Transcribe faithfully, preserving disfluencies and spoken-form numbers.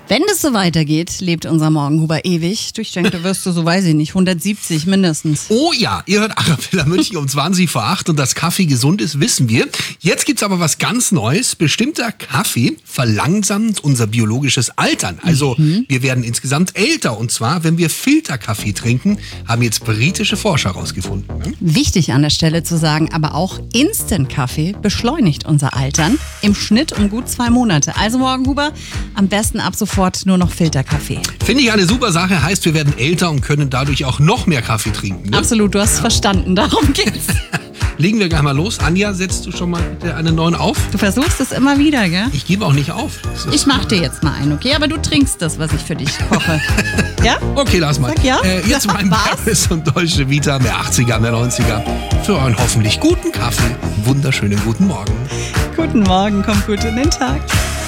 Wenn es so weitergeht, lebt unser Morgenhuber ewig. Ich denke, du wirst du, so weiß ich nicht, hundertsiebzig mindestens. Oh ja, ihr hört Arabella München um zwanzig vor acht und dass Kaffee gesund ist, wissen wir. Jetzt gibt's aber was ganz Neues. Bestimmter Kaffee verlangsamt unser biologisches Altern. Also mhm. wir werden insgesamt älter. Und zwar, wenn wir Filterkaffee trinken, haben jetzt britische Forscher herausgefunden. Wichtig an der Stelle zu sagen, aber auch Instant-Kaffee beschleunigt unser Altern. Im Schnitt um gut zwei Monate. Also Morgenhuber, am besten ab sofort nur noch Filterkaffee. Finde ich eine super Sache. Heißt, wir werden älter und können dadurch auch noch mehr Kaffee trinken. Ne? Absolut, du hast es ja. verstanden. Darum geht's. Legen wir gleich mal los. Anja, setzt du schon mal bitte einen neuen auf? Du versuchst es immer wieder, gell? Ich gebe auch nicht auf. Ich mach dir jetzt mal einen, okay? Aber du trinkst das, was ich für dich koche. Ja? Okay, lass mal. Sag ja. Äh, jetzt ja, mein Paris und Deutsche Vita, mehr achtziger, mehr neunziger. Für euren hoffentlich guten Kaffee. Wunderschönen guten Morgen. Guten Morgen, kommt gut in den Tag.